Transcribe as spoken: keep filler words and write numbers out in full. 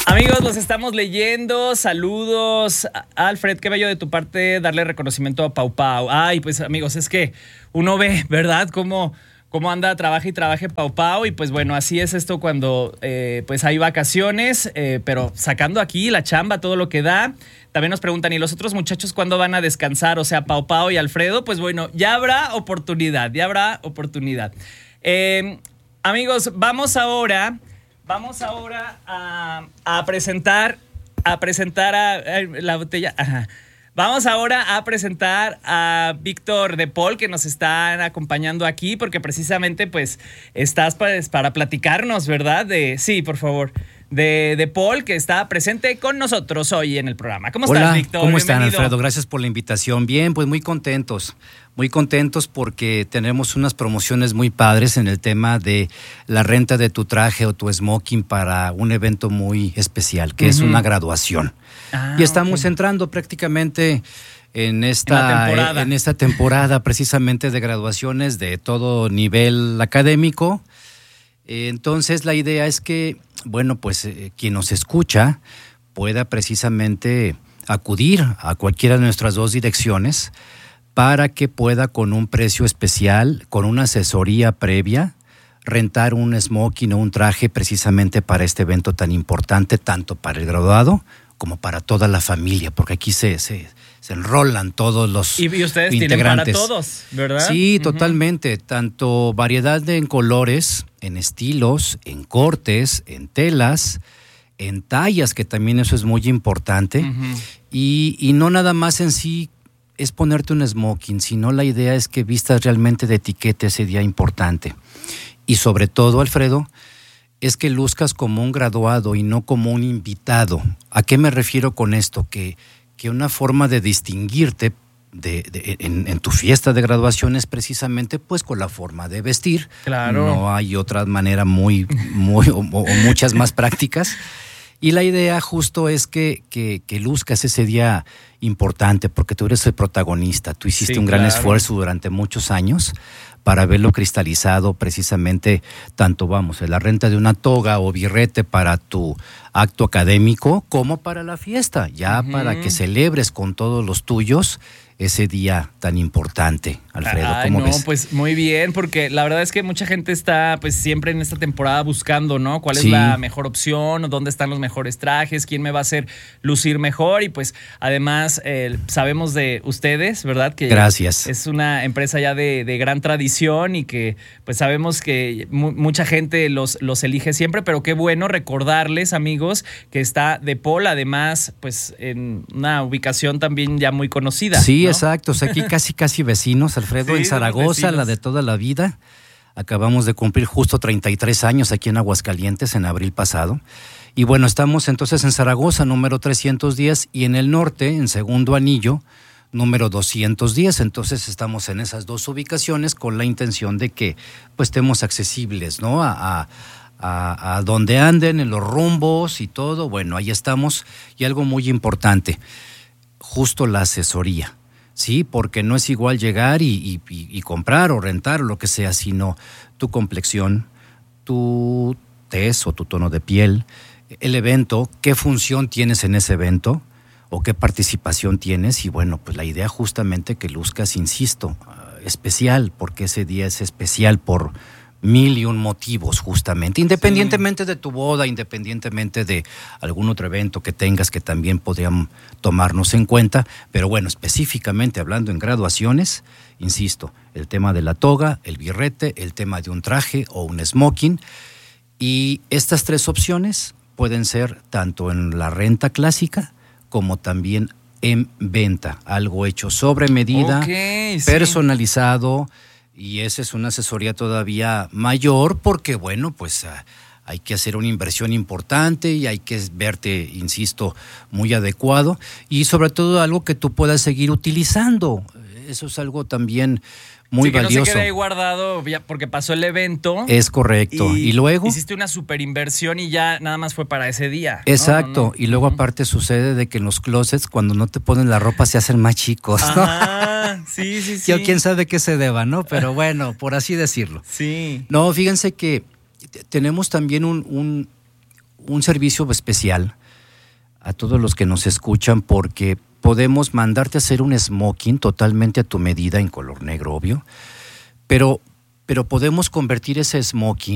Amigos, los estamos leyendo. Saludos. Alfred, qué bello de tu parte darle reconocimiento a Pau Pau. Ay, pues amigos, es que uno ve, ¿verdad? Cómo, cómo anda, trabaja y trabaja Pau Pau. Y pues bueno, así es esto cuando eh, pues hay vacaciones, eh, pero sacando aquí la chamba, todo lo que da. También nos preguntan, ¿y los otros muchachos cuándo van a descansar? O sea, Pau Pau y Alfredo, pues bueno, ya habrá oportunidad, ya habrá oportunidad. Eh, amigos, vamos ahora... Vamos ahora a, a presentar, a presentar a, a la botella. Ajá. Vamos ahora a presentar a Víctor de Paul, que nos están acompañando aquí, porque precisamente pues estás para, para platicarnos, ¿verdad? De, sí, por favor. De, de Paul, que está presente con nosotros hoy en el programa. ¿Cómo Hola, estás, Víctor? ¿cómo Bienvenido. están, Alfredo? Gracias por la invitación. Bien, pues muy contentos. Muy contentos porque tenemos unas promociones muy padres en el tema de la renta de tu traje o tu smoking para un evento muy especial, que uh-huh. es una graduación. Ah, y estamos okay. entrando prácticamente en esta, en, en esta temporada precisamente de graduaciones de todo nivel académico. Entonces la idea es que, bueno, pues eh, quien nos escucha pueda precisamente acudir a cualquiera de nuestras dos direcciones para que pueda con un precio especial, con una asesoría previa, rentar un smoking o un traje precisamente para este evento tan importante, tanto para el graduado como para toda la familia, porque aquí se, se, se enrolan todos los y, y ustedes integrantes. Tienen para todos, ¿verdad? Sí, uh-huh. totalmente, tanto variedad de, en colores, en estilos, en cortes, en telas, en tallas, que también eso es muy importante, uh-huh. y, y no nada más en sí es ponerte un smoking, sino la idea es que vistas realmente de etiqueta ese día importante. Y sobre todo, Alfredo, es que luzcas como un graduado y no como un invitado. ¿A qué me refiero con esto? Que, que una forma de distinguirte de, de, en, en tu fiesta de graduación es precisamente pues con la forma de vestir. Claro. No hay otra manera muy, muy o, o muchas más prácticas. Y la idea justo es que, que, que luzcas ese día importante, porque tú eres el protagonista. Tú hiciste sí, un gran claro. esfuerzo durante muchos años para verlo cristalizado precisamente, tanto vamos, en la renta de una toga o birrete para tu acto académico, como para la fiesta, ya uh-huh. para que celebres con todos los tuyos ese día tan importante, Alfredo. Ay, ¿Cómo no, ves? Pues muy bien, porque la verdad es que mucha gente está pues siempre en esta temporada buscando, ¿no? ¿Cuál es sí. la mejor opción? ¿Dónde están los mejores trajes? ¿Quién me va a hacer lucir mejor? Y pues además eh, sabemos de ustedes, ¿verdad? Que Gracias. Es una empresa ya de, de gran tradición y que pues sabemos que mu- mucha gente los, los elige siempre, pero qué bueno recordarles, amigos, que está de Paul, además pues en una ubicación también ya muy conocida. Sí, ¿no? Exacto, o sea, aquí casi casi vecinos, Alfredo, sí, en Zaragoza, la de toda la vida. Acabamos de cumplir justo treinta y tres años aquí en Aguascalientes en abril pasado. Y bueno, estamos entonces en Zaragoza, número trescientos diez, y en el norte, en Segundo Anillo, número doscientos diez. Entonces estamos en esas dos ubicaciones con la intención de que pues estemos accesibles, ¿no? A, a, a, a donde anden, en los rumbos y todo. Bueno, ahí estamos. Y algo muy importante, justo la asesoría. Sí, porque no es igual llegar y, y, y comprar o rentar o lo que sea, sino tu complexión, tu tez o tu tono de piel, el evento, qué función tienes en ese evento o qué participación tienes. Y bueno, pues la idea justamente que luzcas, insisto, especial, porque ese día es especial por mil y un motivos justamente, independientemente sí. de tu boda, independientemente de algún otro evento que tengas que también podrían tomarnos en cuenta, pero bueno, específicamente hablando en graduaciones, insisto, el tema de la toga, el birrete, el tema de un traje o un smoking, y estas tres opciones pueden ser tanto en la renta clásica como también en venta, algo hecho sobre medida, okay, personalizado. Sí. Y esa es una asesoría todavía mayor porque, bueno, pues uh, hay que hacer una inversión importante y hay que verte, insisto, muy adecuado y sobre todo algo que tú puedas seguir utilizando. Eso es algo también muy sí, que valioso. No se quede ahí guardado ya porque pasó el evento. Es correcto. Y, y luego hiciste una super inversión y ya nada más fue para ese día. Exacto. No, no, no. Y luego uh-huh. aparte sucede de que en los closets cuando no te ponen la ropa se hacen más chicos, ¿no? Ajá, sí, sí, sí. Yo quién sabe qué se deba, ¿no? Pero bueno, por así decirlo. Sí. No, fíjense que tenemos también un, un, un servicio especial a todos los que nos escuchan, porque podemos mandarte a hacer un smoking totalmente a tu medida, en color negro, obvio, pero, pero podemos convertir ese smoking